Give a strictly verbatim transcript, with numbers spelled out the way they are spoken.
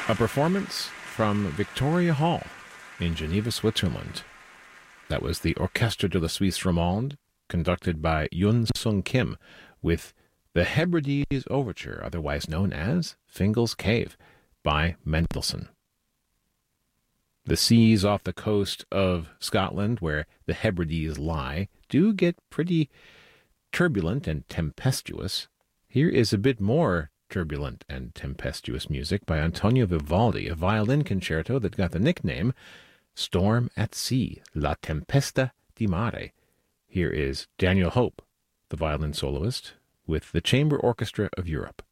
A performance from Victoria Hall in Geneva, Switzerland. That was the Orchestre de la Suisse Romande, conducted by Yun Sung Kim, with the Hebrides Overture, otherwise known as Fingal's Cave, by Mendelssohn. The seas off the coast of Scotland, where the Hebrides lie, do get pretty turbulent and tempestuous. Here is a bit more turbulent and tempestuous music by Antonio Vivaldi, a violin concerto that got the nickname Storm at Sea, La Tempesta di Mare. Here is Daniel Hope, the violin soloist, with the Chamber Orchestra of Europe.